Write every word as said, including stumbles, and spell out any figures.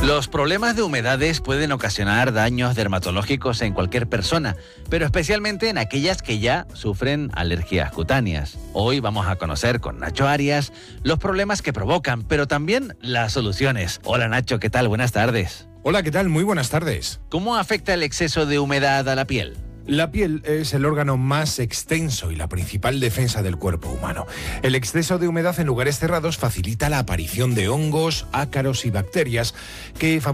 Los problemas de humedades pueden ocasionar daños dermatológicos en cualquier persona, pero especialmente en aquellas que ya sufren alergias cutáneas. Hoy vamos a conocer con Nacho Arias los problemas que provocan, pero también las soluciones. Hola Nacho, ¿qué tal? Buenas tardes. Hola, ¿qué tal? Muy buenas tardes. ¿Cómo afecta el exceso de humedad a la piel? La piel es el órgano más extenso y la principal defensa del cuerpo humano. El exceso de humedad en lugares cerrados facilita la aparición de hongos, ácaros y bacterias que